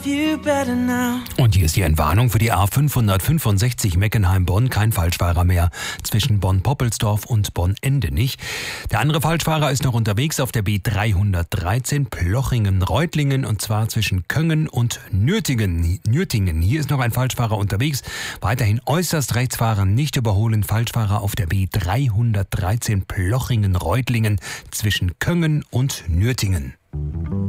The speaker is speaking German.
Und hier ist die Entwarnung für die A565 Meckenheim-Bonn. Kein Falschfahrer mehr zwischen Bonn-Poppelsdorf und Bonn-Endenich. Der andere Falschfahrer ist noch unterwegs auf der B313 Plochingen-Reutlingen, und zwar zwischen Köngen und Nürtingen. Hier ist noch ein Falschfahrer unterwegs. Weiterhin äußerst rechts fahren, nicht überholen. Falschfahrer auf der B313 Plochingen-Reutlingen zwischen Köngen und Nürtingen.